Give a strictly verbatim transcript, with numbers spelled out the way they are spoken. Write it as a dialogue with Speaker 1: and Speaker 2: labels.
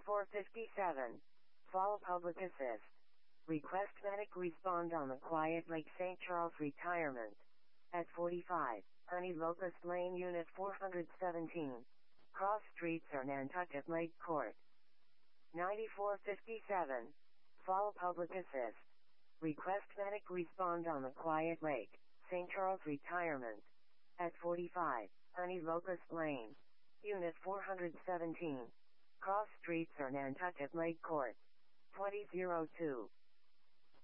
Speaker 1: ninety-four fifty-seven. Fall Public Assist. Request medic respond on the Quiet Lake Saint Charles retirement. At forty-five, Honey Locust Lane Unit four seventeen. Cross streets are Nantucket Lake Court. ninety-four fifty-seven. Fall Public Assist. Request medic respond on the Quiet Lake, Saint Charles retirement. At forty-five, Honey Locust Lane. Unit four seventeen. Cross streets are Nantucket Lake Court. twenty oh two.